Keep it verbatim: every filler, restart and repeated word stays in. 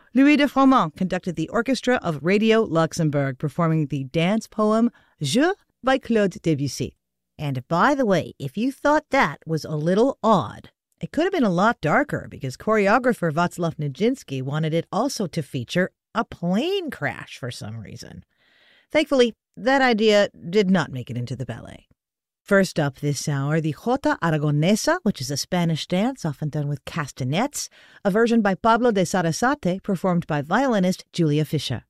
Louis de Froment conducted the orchestra of Radio Luxembourg, performing the dance poem Jeux by Claude Debussy. And by the way, if you thought that was a little odd, it could have been a lot darker because choreographer Václav Nijinsky wanted it also to feature a plane crash for some reason. Thankfully, that idea did not make it into the ballet. First up this hour, the Jota Aragonesa, which is a Spanish dance often done with castanets, a version by Pablo de Sarasate performed by violinist Julia Fischer.